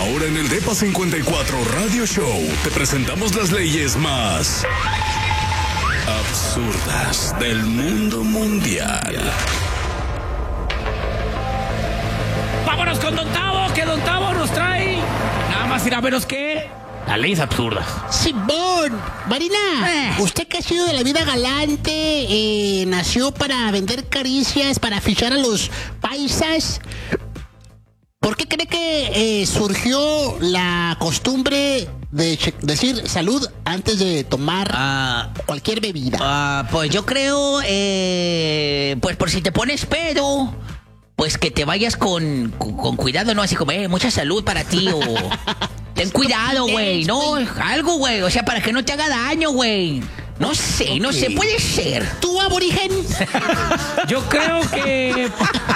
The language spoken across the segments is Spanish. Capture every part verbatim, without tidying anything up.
Ahora en el Depa cincuenta y cuatro Radio Show te presentamos las leyes más absurdas del mundo mundial. Vámonos con Don Tavo, que Don Tavo nos trae nada más ir a veros que las leyes absurdas. Simón, Marina, Eh. usted que ha sido de la vida galante, eh, nació para vender caricias, para fichar a los paisas. ¿Por qué cree que eh, surgió la costumbre de che- decir salud antes de tomar Ah, cualquier bebida? ah, pues yo creo, eh, pues por si te pones pedo, pues que te vayas con, con, con cuidado, ¿no? Así como, eh, mucha salud para ti o... Ten cuidado, güey, ¿no? Algo, güey, o sea, para que no te haga daño, güey. No sé, no Ok. sé, puede ser. ¿Tú, aborigen? Yo creo que...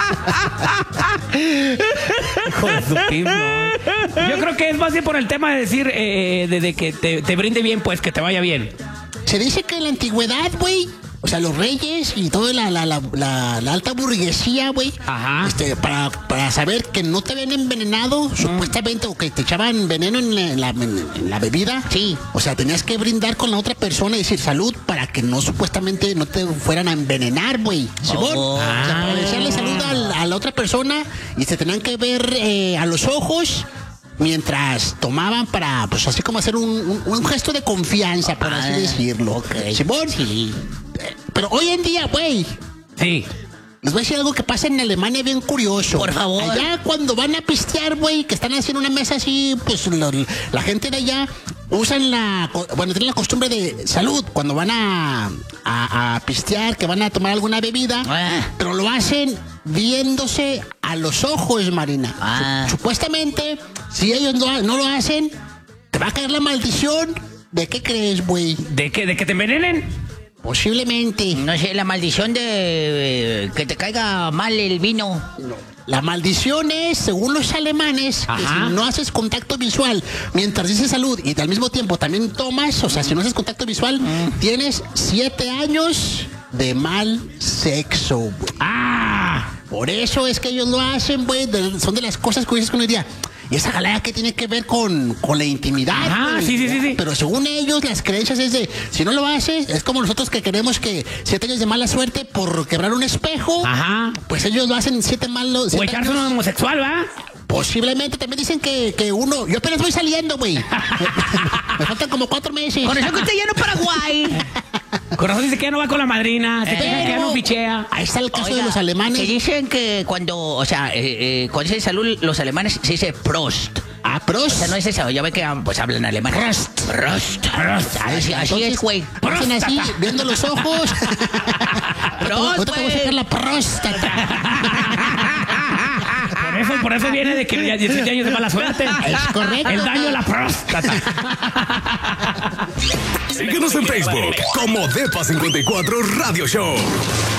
Hijo de su pim, no. Yo creo que es más bien por el tema de decir, eh, de, de que te, te brinde bien, pues, que te vaya bien. Se dice que en la antigüedad, güey, o sea, los reyes y toda la, la, la, la, la alta burguesía, güey, Ajá. este, para, para saber que no te habían envenenado, supuestamente, o que te echaban veneno en la, en la, en la bebida. Sí. O sea, tenías que brindar con la otra persona y decir salud para que no, supuestamente, no te fueran a envenenar, güey. Simón. Oh. O sea, para desearle salud a, la- a la otra persona y se tenían que ver eh, a los ojos mientras tomaban para, pues, así como hacer un, un, un gesto de confianza, por así Ah, decirlo. ok. Simón. Sí. Pero hoy en día, güey, Sí. les voy a decir algo que pasa en Alemania bien curioso. Por favor. Allá cuando van a pistear, güey, que están haciendo una mesa así, pues lo- la gente de allá usan la... co- Bueno, tienen la costumbre de salud cuando van a, a, a pistear, que van a tomar alguna bebida, Ah. pero lo hacen viéndose a los ojos, Marina. Ah. Su- supuestamente, si ellos no, no lo hacen, te va a caer la maldición. ¿De qué crees, güey? ¿De qué? ¿De que te envenenen? Posiblemente. No sé, la maldición de eh, que te caiga mal el vino. La maldición es, según los alemanes, que Ajá. si no haces contacto visual mientras dices salud y al mismo tiempo también tomas, o sea, si no haces contacto visual, tienes siete años de mal sexo, güey. ¡Ah! Por eso es que ellos lo hacen, güey. de- Son de las cosas que dices que uno diría. Y esa jalada que tiene que ver con, con la intimidad. Ajá, güey? sí, sí, sí, sí. Pero según ellos, las creencias es de, si no lo haces, es como nosotros que queremos que siete años de mala suerte por quebrar un espejo. Ajá. Pues ellos lo hacen siete malos. O siete echarse años. un homosexual, ¿va? Posiblemente también dicen que, que uno. Yo apenas voy saliendo, güey. Me faltan como cuatro meses. Con eso que usted ya no Paraguay. Con razón dice que ya no va con la madrina, se piensa que ya no pichea. Ahí está el caso Oiga, de los alemanes. Que dicen que cuando, o sea, eh, eh, cuando dicen salud, los alemanes se dice Prost. Ah, pros. O sea, no es eso, ya ve que ah, pues hablan alemán. Prost. Prost. Prost. Así, así es, güey. Hacen así, Próstata. viendo los ojos. Prost, Ahorita te voy a sacar güey. la próstata. Por eso, por eso viene de que ya diecisiete años de mala suerte. Es correcto. El daño a la próstata. Síguenos en Facebook como Depa cincuenta y cuatro Radio Show.